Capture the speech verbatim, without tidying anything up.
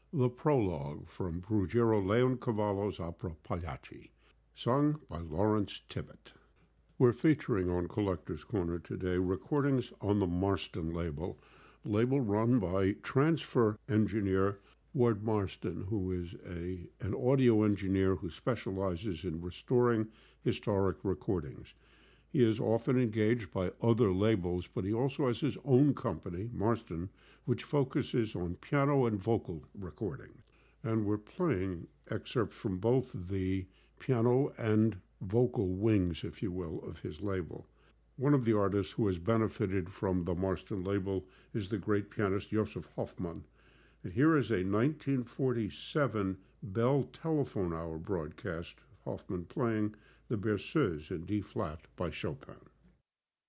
The Prologue from Ruggiero Leoncavallo's opera Pagliacci, sung by Lawrence Tibbett. We're featuring on Collector's Corner today recordings on the Marston label, label run by transfer engineer Ward Marston, who is a an audio engineer who specializes in restoring historic recordings. He is often engaged by other labels, but he also has his own company, Marston, which focuses on piano and vocal recordings. And we're playing excerpts from both the piano and vocal wings, if you will, of his label. One of the artists who has benefited from the Marston label is the great pianist Joseph Hoffman. And here is a nineteen forty-seven Bell Telephone Hour broadcast of Hoffman playing the Berceuse in D-flat by Chopin.